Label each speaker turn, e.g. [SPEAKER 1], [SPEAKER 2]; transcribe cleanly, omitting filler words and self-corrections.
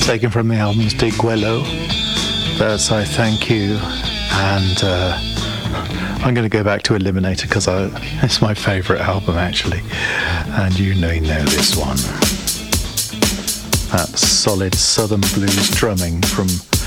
[SPEAKER 1] taken from the album Diguello. That's I Thank You, and I'm going to go back to Eliminator because it's my favourite album actually, and you know this one. That solid southern blues drumming from